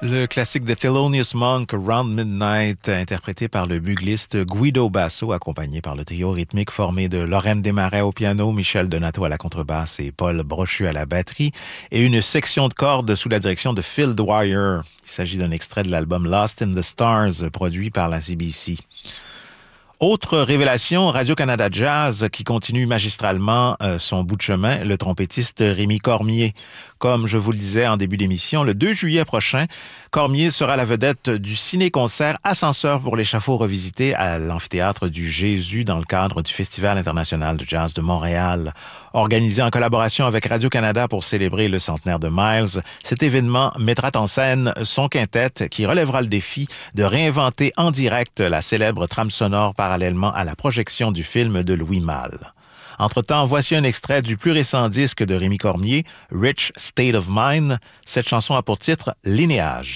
Le classique de Thelonious Monk, Round Midnight, interprété par le bugliste Guido Basso, accompagné par le trio rythmique formé de Lorraine Desmarais au piano, Michel Donato à la contrebasse et Paul Brochu à la batterie, et une section de cordes sous la direction de Phil Dwyer. Il s'agit d'un extrait de l'album Lost in the Stars, produit par la CBC. Autre révélation, Radio-Canada Jazz qui continue magistralement son bout de chemin, le trompettiste Rémi Cormier. Comme je vous le disais en début d'émission, le 2 juillet prochain, Cormier sera la vedette du ciné-concert Ascenseur pour l'échafaud revisité à l'amphithéâtre du Jésus dans le cadre du Festival international de jazz de Montréal. Organisé en collaboration avec Radio-Canada pour célébrer le centenaire de Miles, cet événement mettra en scène son quintet qui relèvera le défi de réinventer en direct la célèbre trame sonore parallèlement à la projection du film de Louis Malle. Entre-temps, voici un extrait du plus récent disque de Rémi Cormier, Rich State of Mind. Cette chanson a pour titre « Linéage ».